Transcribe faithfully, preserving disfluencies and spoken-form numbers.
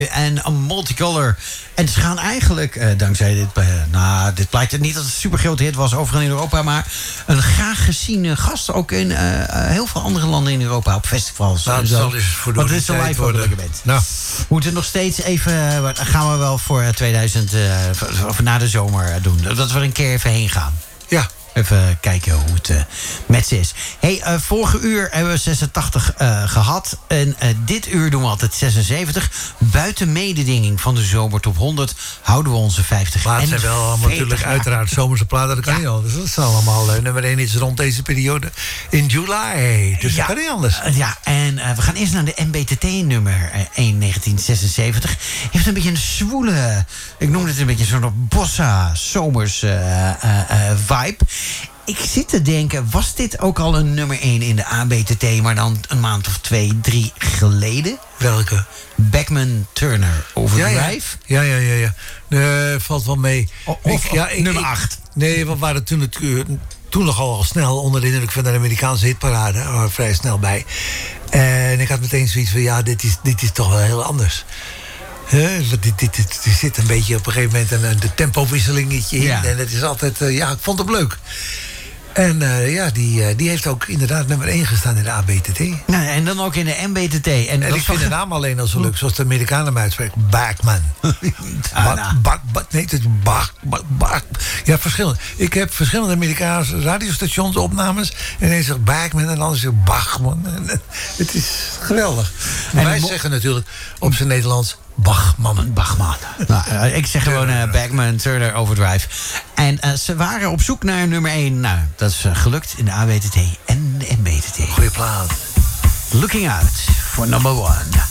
En een Multicolor. En ze gaan eigenlijk, eh, dankzij dit... Uh, nou, dit blijkt niet dat het een supergrote hit was overal in Europa... maar een graag geziene gast ook in uh, uh, heel veel andere landen in Europa... op festivals. Nou, dat zal eens voor Want dit is een live worden. Bent. Nou. We moeten nog steeds even... Uh, gaan we wel voor tweeduizend... Uh, of na de zomer doen. Dat we er een keer even heen gaan. Ja. Even kijken hoe het uh, met ze is. Hey, uh, vorige uur hebben we zesentachtig uh, gehad. En uh, dit uur doen we altijd zesenzeventig. Buiten mededinging van de Zomertop honderd... houden we onze vijftig. Maar het zijn wel allemaal natuurlijk uiteraard zomerse platen. Dat kan ja. niet anders. Dat zijn allemaal uh, nummer één iets rond deze periode. In juli. Dus ja. dat kan niet anders. Uh, ja, en uh, we gaan eerst naar de M B T T-nummer uh, één negentien zesenzeventig. Heeft een beetje een zwoele... Ik noem het een beetje zo'n bossa, zomers uh, uh, uh, vibe... Ik zit te denken, was dit ook al een nummer één in de A B T T... maar dan een maand of twee, drie geleden? Welke? Beckman Turner Overdrive. Ja, ja, ja. ja, ja. Nee, valt wel mee. O, of ik, ja, ik, nummer ik, acht. Nee, we waren toen, het, toen nogal al snel onder de indruk van de Amerikaanse hitparade. Er vrij snel bij. En ik had meteen zoiets van, ja, dit is, dit is toch wel heel anders. Huh? Dit, dit, dit, dit zit een beetje op een gegeven moment een, de tempowisselingetje in. Ja. En het is altijd, uh, ja, ik vond het leuk. En uh, ja, die, uh, die heeft ook inderdaad nummer één gestaan in de A B T T. Nou, en dan ook in de M B T T. En, en ik vind toch... de naam alleen al zo leuk, zoals de Amerikanen hem uitspreken. Backman. ba- ba- ba- nee, het is Bach. Ba- ba- ja, verschillende. Ik heb verschillende Amerikaanse radiostations opnames. En een zegt Backman en de ander zegt Bachman. Het is geweldig. En wij mo- zeggen natuurlijk op zijn Nederlands... Bachman. Bachman. Nou, uh, ik zeg gewoon uh, Beckman Turner Overdrive. En uh, ze waren op zoek naar nummer één. Nou, dat is uh, gelukt in de A B T T en de M B T T. Goeie plaat. Looking out for number one.